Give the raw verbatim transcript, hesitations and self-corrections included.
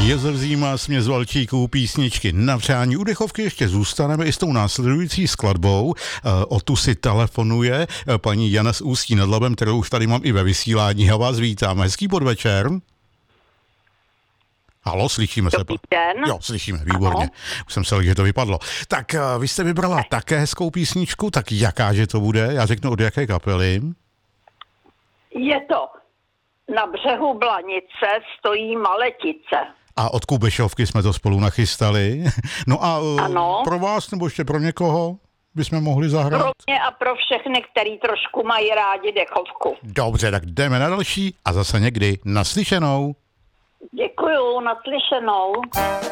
Jezer Zima, směs valčíků, písničky na přání. U dechovky ještě zůstaneme i s tou následující skladbou. O tu si telefonuje paní Jana z Ústí nad Labem, kterou už tady mám i ve vysílání. Já vás vítám. Hezký podvečer. Halo, slyšíme Dobrý se? den. Jo, slyšíme, výborně. Ano. Už jsem se, že to vypadlo. Tak vy jste vybrala také hezkou písničku, tak jakáže to bude? Já řeknu, od jaké kapely? Je to Na břehu Blanice stojí Maletice. A od Kubešovky jsme to spolu nachystali. No a Ano. Pro vás nebo ještě pro někoho bychom mohli zahrát? Pro mě a pro všechny, který trošku mají rádi dechovku. Dobře, tak jdeme na další a zase někdy naslyšenou. Děkuju, naslyšenou.